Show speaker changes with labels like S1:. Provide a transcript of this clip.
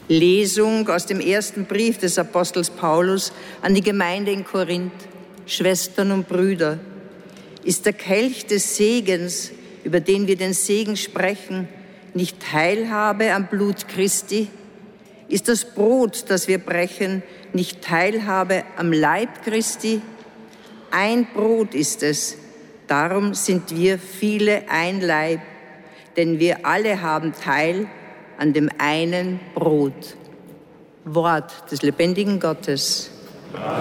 S1: Lesung aus dem ersten Brief des Apostels Paulus an die Gemeinde in Korinth. Schwestern und Brüder, ist der Kelch des Segens, über den wir den Segen sprechen, nicht Teilhabe am Blut Christi? Ist das Brot, das wir brechen, nicht Teilhabe am Leib Christi? Ein Brot ist es, darum sind wir viele ein Leib, denn wir alle haben Teil an dem einen Brot. Wort des lebendigen Gottes.